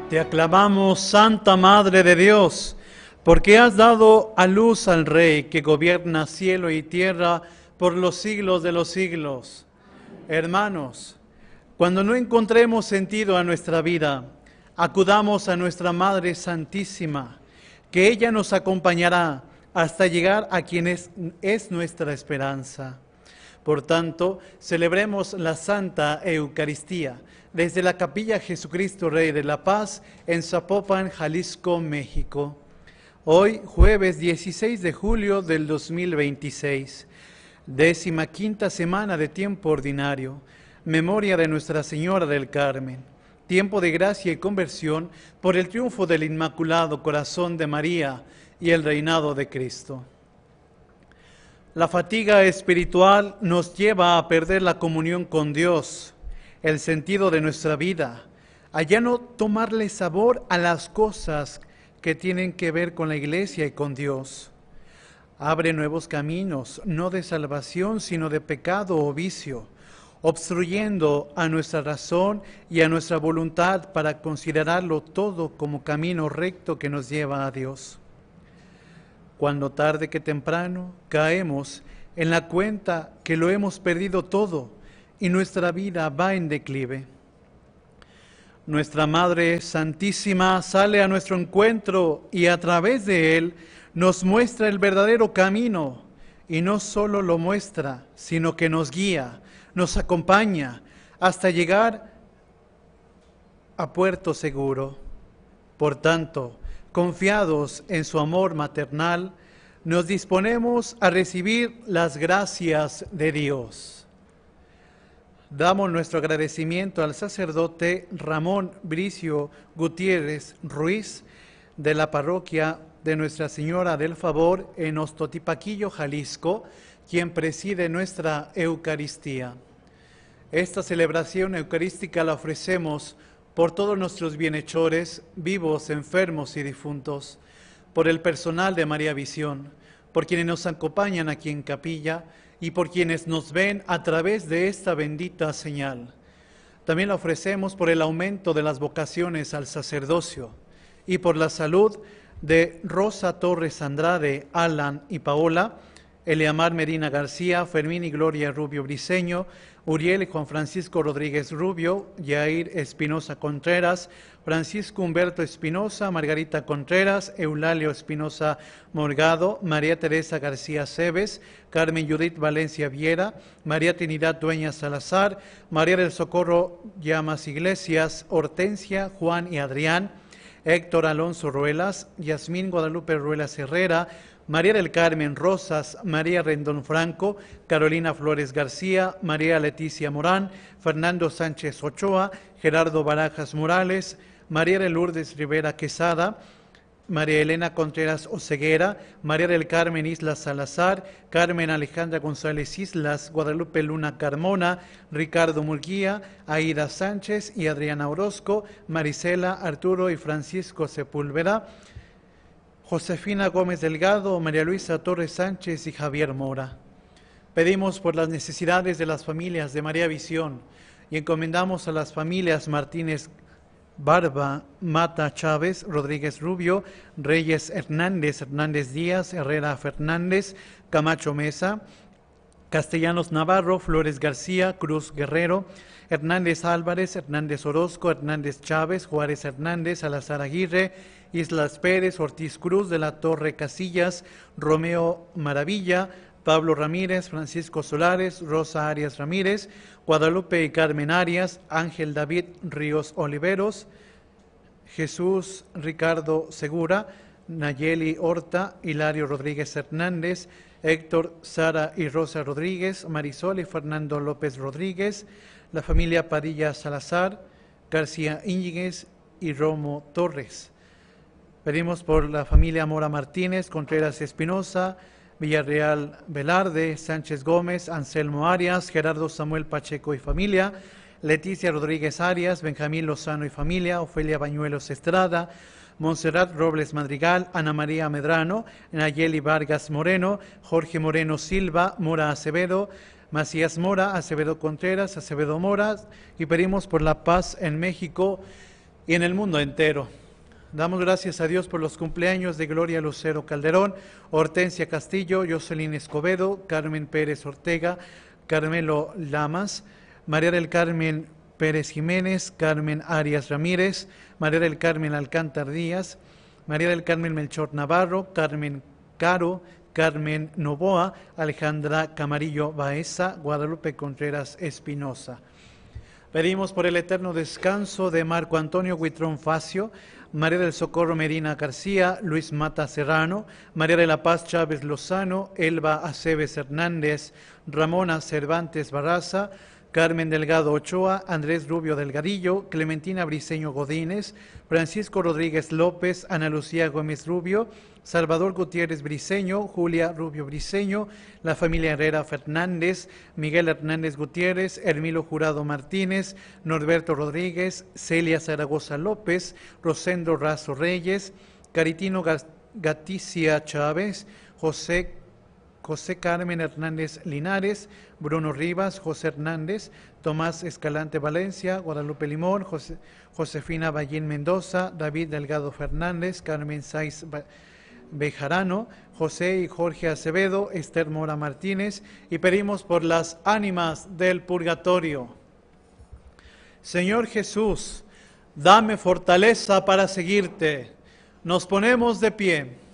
Te aclamamos, Santa Madre de Dios, porque has dado a luz al Rey que gobierna cielo y tierra por los siglos de los siglos. Hermanos, cuando no encontremos sentido a nuestra vida, acudamos a nuestra Madre Santísima, que ella nos acompañará hasta llegar a quien es nuestra esperanza. Por tanto, celebremos la Santa Eucaristía desde la Capilla Jesucristo Rey de la Paz en Zapopan, Jalisco, México. Hoy, jueves 16 de julio del 2026, 15ª semana de tiempo ordinario, memoria de Nuestra Señora del Carmen, tiempo de gracia y conversión por el triunfo del Inmaculado Corazón de María y el reinado de Cristo. La fatiga espiritual nos lleva a perder la comunión con Dios, el sentido de nuestra vida, a ya no tomarle sabor a las cosas que tienen que ver con la Iglesia y con Dios. Abre nuevos caminos, no de salvación, sino de pecado o vicio, obstruyendo a nuestra razón y a nuestra voluntad para considerarlo todo como camino recto que nos lleva a Dios. Cuando tarde que temprano caemos en la cuenta que lo hemos perdido todo y nuestra vida va en declive. Nuestra Madre Santísima sale a nuestro encuentro y a través de él nos muestra el verdadero camino, y no solo lo muestra, sino que nos guía, nos acompaña hasta llegar a puerto seguro. Por tanto, confiados en su amor maternal, nos disponemos a recibir las gracias de Dios. Damos nuestro agradecimiento al sacerdote Ramón Bricio Gutiérrez Ruiz de la parroquia de Nuestra Señora del Favor en Ostotipaquillo, Jalisco, quien preside nuestra Eucaristía. Esta celebración eucarística la ofrecemos por todos nuestros bienhechores, vivos, enfermos y difuntos, por el personal de María Visión, por quienes nos acompañan aquí en capilla y por quienes nos ven a través de esta bendita señal. También la ofrecemos por el aumento de las vocaciones al sacerdocio y por la salud de Rosa Torres Andrade, Alan y Paola, Eleamar Medina García, Fermín y Gloria Rubio Briceño, Uriel y Juan Francisco Rodríguez Rubio, Yair Espinosa Contreras, Francisco Humberto Espinosa, Margarita Contreras, Eulalio Espinosa Morgado, María Teresa García Cebes, Carmen Judith Valencia Viera, María Trinidad Dueñas Salazar, María del Socorro Llamas Iglesias, Hortensia, Juan y Adrián, Héctor Alonso Ruelas, Yasmín Guadalupe Ruelas Herrera, María del Carmen Rosas, María Rendón Franco, Carolina Flores García, María Leticia Morán, Fernando Sánchez Ochoa, Gerardo Barajas Morales, María de Lourdes Rivera Quesada, María Elena Contreras Oceguera, María del Carmen Islas Salazar, Carmen Alejandra González Islas, Guadalupe Luna Carmona, Ricardo Murguía, Aida Sánchez y Adriana Orozco, Marisela, Arturo y Francisco Sepúlveda, Josefina Gómez Delgado, María Luisa Torres Sánchez y Javier Mora. Pedimos por las necesidades de las familias de María Visión y encomendamos a las familias Martínez Barba, Mata Chávez, Rodríguez Rubio, Reyes Hernández, Hernández Díaz, Herrera Fernández, Camacho Mesa, Castellanos Navarro, Flores García, Cruz Guerrero, Hernández Álvarez, Hernández Orozco, Hernández Chávez, Juárez Hernández, Salazar Aguirre, Islas Pérez, Ortiz Cruz, de la Torre Casillas, Romeo Maravilla, Pablo Ramírez, Francisco Solares, Rosa Arias Ramírez, Guadalupe y Carmen Arias, Ángel David Ríos Oliveros, Jesús Ricardo Segura, Nayeli Horta, Hilario Rodríguez Hernández, Héctor, Sara y Rosa Rodríguez, Marisol y Fernando López Rodríguez, la familia Padilla Salazar, García Íñiguez y Romo Torres. Pedimos por la familia Mora Martínez, Contreras Espinosa, Villarreal Velarde, Sánchez Gómez, Anselmo Arias, Gerardo Samuel Pacheco y familia, Leticia Rodríguez Arias, Benjamín Lozano y familia, Ofelia Bañuelos Estrada, Montserrat Robles Madrigal, Ana María Medrano, Nayeli Vargas Moreno, Jorge Moreno Silva, Mora Acevedo, Macías Mora, Acevedo Contreras, Acevedo Mora, y pedimos por la paz en México, y en el mundo entero. Damos gracias a Dios por los cumpleaños de Gloria Lucero Calderón, Hortensia Castillo, Jocelyn Escobedo, Carmen Pérez Ortega, Carmelo Lamas, María del Carmen Pérez Jiménez, Carmen Arias Ramírez, María del Carmen Alcántar Díaz, María del Carmen Melchor Navarro, Carmen Caro, Carmen Novoa, Alejandra Camarillo Baeza, Guadalupe Contreras Espinosa. Pedimos por el eterno descanso de Marco Antonio Huitrón Facio, María del Socorro Medina García, Luis Mata Serrano, María de la Paz Chávez Lozano, Elba Aceves Hernández, Ramona Cervantes Barraza, Carmen Delgado Ochoa, Andrés Rubio Delgadillo, Clementina Briceño Godínez, Francisco Rodríguez López, Ana Lucía Gómez Rubio, Salvador Gutiérrez Briceño, Julia Rubio Briceño, la familia Herrera Fernández, Miguel Hernández Gutiérrez, Hermilo Jurado Martínez, Norberto Rodríguez, Celia Zaragoza López, Rosendo Razo Reyes, Caritino Gaticia Chávez, José Carmen Hernández Linares, Bruno Rivas, José Hernández, Tomás Escalante Valencia, Guadalupe Limón, Josefina Ballín Mendoza, David Delgado Fernández, Carmen Saiz Bejarano, José y Jorge Acevedo, Esther Mora Martínez, y pedimos por las ánimas del purgatorio. Señor Jesús, dame fortaleza para seguirte. Nos ponemos de pie.